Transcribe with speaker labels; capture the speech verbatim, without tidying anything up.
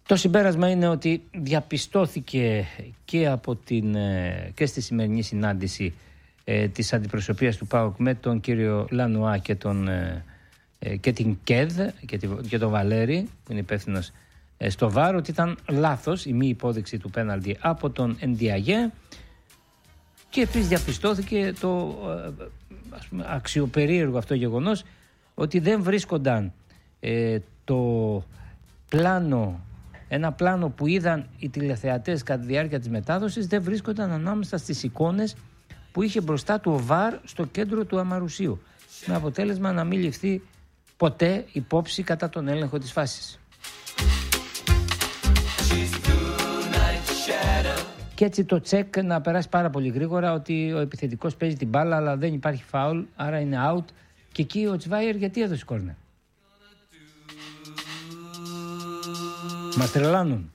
Speaker 1: Το συμπέρασμα είναι ότι διαπιστώθηκε και, από την, και στη σημερινή συνάντηση ε, της αντιπροσωπείας του ΠΑΟΚ με τον κύριο Λανουά και, τον, ε, και την ΚΕΔ και, τη, και τον Βαλέρη που είναι υπεύθυνος ε, στο ΒΑΡ, ότι ήταν λάθος η μη υπόδειξη του πέναλτι από τον Ενδιαγέ, και επίσης διαπιστώθηκε το ε, ας πούμε, αξιοπερίεργο αυτό γεγονός ότι δεν βρίσκονταν ε, το πλάνο, ένα πλάνο που είδαν οι τηλεθεατές κατά τη διάρκεια της μετάδοσης, δεν βρίσκονταν ανάμεσα στις εικόνες που είχε μπροστά του ο ΒΑΡ στο κέντρο του Αμαρουσίου, με αποτέλεσμα να μην ληφθεί ποτέ υπόψη κατά τον έλεγχο της φάσης. Και έτσι το τσεκ να περάσει πάρα πολύ γρήγορα ότι ο επιθετικός παίζει την μπάλα αλλά δεν υπάρχει φάουλ, άρα είναι out, και εκεί ο Τσβάιερ γιατί έδωσε κόρνερ? Μας τρελάνουν.